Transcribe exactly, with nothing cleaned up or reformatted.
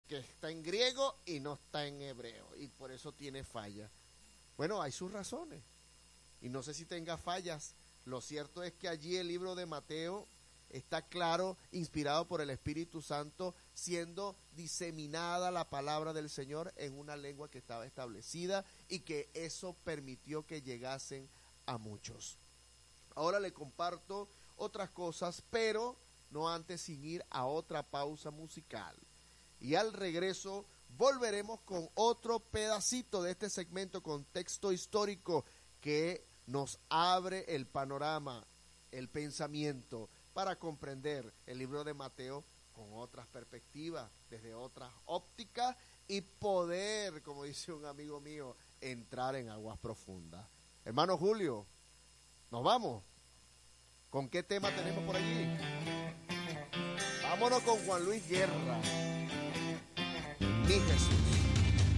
que está en griego y no está en hebreo, y por eso tiene falla. Bueno, hay sus razones, y no sé si tenga fallas. Lo cierto es que allí el libro de Mateo está claro, inspirado por el Espíritu Santo, siendo diseminada la palabra del Señor en una lengua que estaba establecida y que eso permitió que llegasen a muchos. Ahora le comparto otras cosas, pero no antes sin ir a otra pausa musical. Y al regreso volveremos con otro pedacito de este segmento, contexto histórico, que nos abre el panorama, el pensamiento, para comprender el libro de Mateo con otras perspectivas, desde otras ópticas, y poder, como dice un amigo mío, entrar en aguas profundas. Hermano Julio, ¿nos vamos? ¿Con qué tema tenemos por allí? Vámonos con Juan Luis Guerra. Mi Jesús.